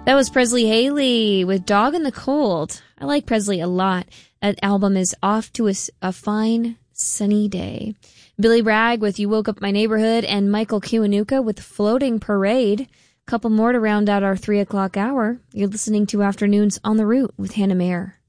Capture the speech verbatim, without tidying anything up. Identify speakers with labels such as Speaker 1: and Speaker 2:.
Speaker 1: That was Presley Haley with Dog in the Cold. I like Presley a lot. That album is Off to a, a Fine Sunny Day. Billy Bragg with You Woke Up My Neighborhood, and Michael Kiwanuka with Floating Parade. A couple more to round out our three o'clock hour. You're listening to Afternoons on the Route with Hannah Mayer.